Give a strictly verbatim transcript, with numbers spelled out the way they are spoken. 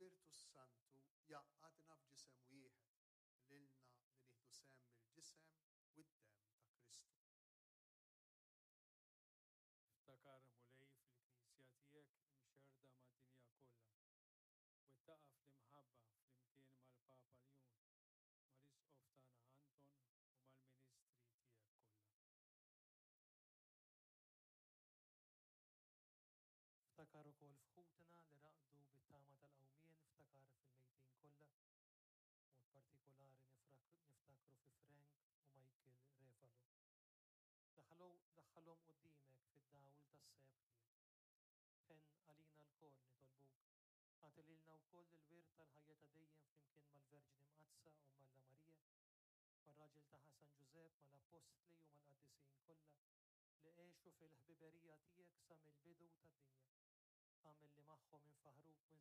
l-Ispirtu Santu jaqadna f'ġisem wieħed lilna li nieħdu sehem mill-ġisem u d-demm ta' Kristu. Iftakar mulej fil-Knisja tiegħek imxerda mad-dinja kollha u taqa' fl-imħabba flimkien mal-Papa Ljun, mal-Isqof tagħna Anton u mal-Ministri tiegħek kollha. Iftakar ukoll f'ħutna li raqdu bit-tama tal-qawmien, iftakar fil-mejtin kollha, mod partikolari niftakru fi Frank u Michael Refalo. Daħħalhom quddiemek fid-dawl tas-seb tiegħek. Ħen għalina l-koll nitolbuk għati lilna wkoll il-wirt tal-ħajja ta' dejjem flimkien mal-Verġini Mqazza u Malla Marija, mar-raġel ta' Ħasan Ġusepp, mal-Apostli u mal-Qaddisin kollha li għexu fil-ħbiberija tiegħek sa mill-bidu tad-dinja. Għamel li magħhom infaħruk